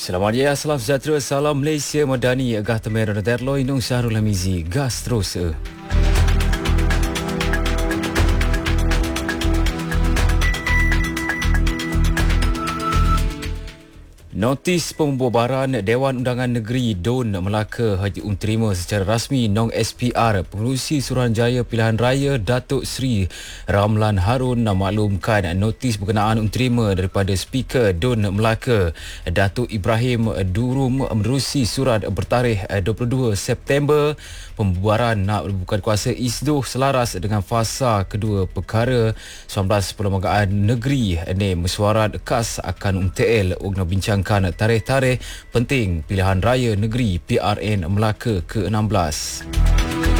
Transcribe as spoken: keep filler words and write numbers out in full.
Selamat ya, salam sejahtera, salam Malaysia Madani, agah temer Derloy Nung Syahrul Hamizi, gas terus. Eh. Notis pembubaran Dewan Undangan Negeri D U N Melaka Haji Um terima secara rasmi Nong S P R Pengerusi Suruhanjaya Pilihan Raya Datuk Seri Ramlan Harun memaklumkan notis berkenaan Um terima daripada Speaker D U N Melaka Datuk Ibrahim Durum menerusi surat bertarikh dua puluh dua September. Pembubaran nak berbuka kuasa ISDU selaras dengan fasa kedua perkara sembilan belas Perlembagaan Negeri ini mesyuarat khas akan U M T L untuk bincangkan tarikh-tarikh penting Pilihan Raya Negeri P R N Melaka ke enam belas.